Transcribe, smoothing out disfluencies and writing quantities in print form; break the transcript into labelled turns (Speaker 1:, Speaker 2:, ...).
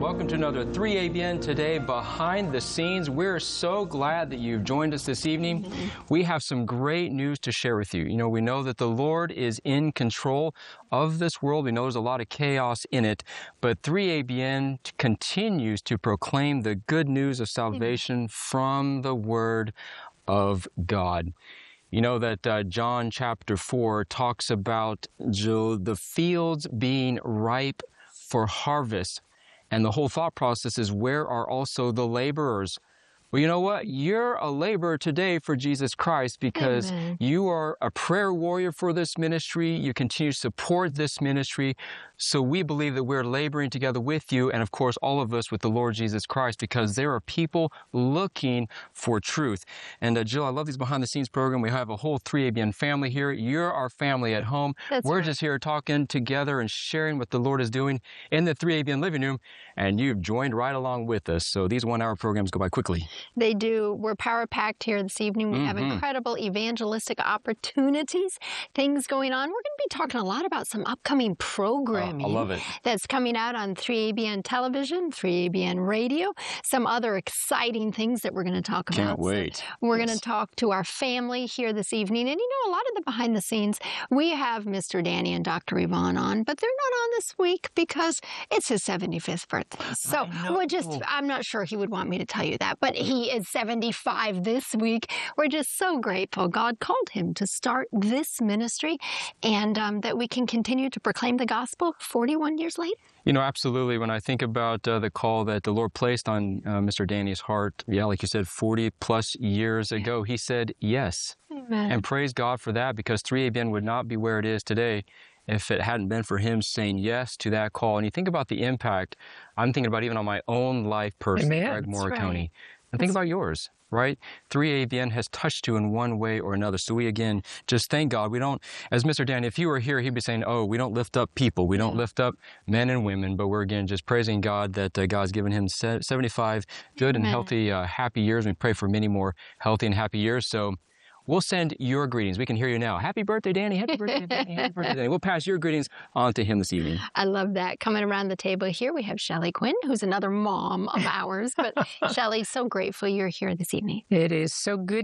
Speaker 1: welcome to another 3ABN Today Behind the Scenes. We're so glad that you've joined us this evening. We have some great news to share with you. You know, we know that the Lord is in control of this world. We know there's a lot of chaos in it, but 3ABN continues to proclaim the good news of salvation from the Word of God. You know that John chapter 4 talks about the fields being ripe for harvest. And the whole thought process is, where are also the laborers? Well, you know what? You're a laborer today for Jesus Christ because you are a prayer warrior for this ministry. You continue to support this ministry. So we believe that we're laboring together with you and, of course, all of us with the Lord Jesus Christ, because there are people looking for truth. And Jill, I love these behind-the-scenes program. We have a whole 3ABN family here. You're our family at home. We're just here talking together and sharing what the Lord is doing in the 3ABN living room, and you've joined right along with us. So these one-hour programs go by quickly.
Speaker 2: They do. We're power-packed here this evening. We have incredible evangelistic opportunities, things going on. We're going to be talking a lot about some upcoming programming
Speaker 1: I love it.
Speaker 2: That's coming out on 3ABN television, 3ABN radio, some other exciting things that we're going to talk about.
Speaker 1: Can't wait.
Speaker 2: So we're going to talk to our family here this evening. And, you know, a lot of the behind the scenes, we have Mr. Danny and Dr. Yvonne on, but they're not on this week because it's his 75th birthday. So I'm not sure he would want me to tell you that, but he is 75 this week. We're just so grateful God called him to start this ministry, and that we can continue to proclaim the gospel 41 years later.
Speaker 1: You know, absolutely. When I think about the call that the Lord placed on Mr. Danny's heart, like you said, 40 plus years ago, he said yes.
Speaker 2: Amen.
Speaker 1: And praise God for that, because 3ABN would not be where it is today if it hadn't been for him saying yes to that call. And you think about the impact, I'm thinking about even on my own life personally, Greg Morricone. And think about yours, right? 3ABN has touched you in one way or another. So we, again, just thank God. We don't, as Mr. Danny, if you were here, he'd be saying, oh, we don't lift up people. We don't lift up men and women. But we're, again, just praising God that God's given him 75 good and healthy, happy years. We pray for many more healthy and happy years. So we'll send your greetings. We can hear you now. Happy birthday, Danny. Happy birthday, Danny. Happy birthday, Danny. We'll pass your greetings on to him this evening.
Speaker 2: I love that. Coming around the table here, we have Shelley Quinn, who's another mom of ours. But Shelley, so grateful you're here this evening.
Speaker 3: It is so good